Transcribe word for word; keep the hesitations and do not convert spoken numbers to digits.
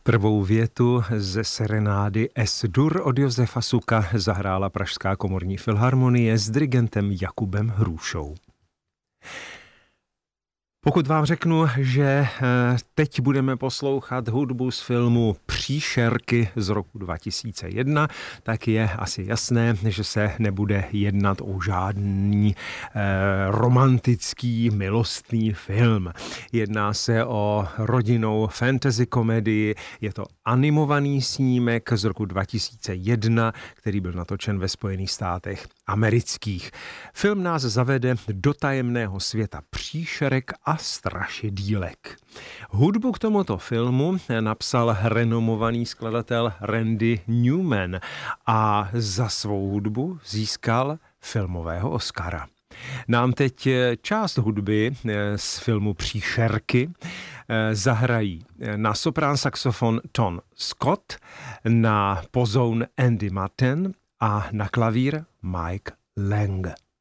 Prvou větu ze serenády Es-Dur od Josefa Suka zahrála Pražská komorní filharmonie s dirigentem Jakubem Hrůšou. Pokud vám řeknu, že teď budeme poslouchat hudbu z filmu Příšerky z roku dva tisíce jedna, tak je asi jasné, že se nebude jednat o žádný eh, romantický, milostný film. Jedná se o rodinnou fantasy komedii, je to animovaný snímek z roku dva tisíce jedna, který byl natočen ve Spojených státech amerických. Film nás zavede do tajemného světa příšerek a strašidílek. Hudbu k tomuto filmu napsal renomovaný skladatel Randy Newman a za svou hudbu získal filmového Oscara. Nám teď část hudby z filmu Příšerky zahrají na soprán saxofon Tom Scott, na pozoun Andy Martin a na klavír Mike Lang.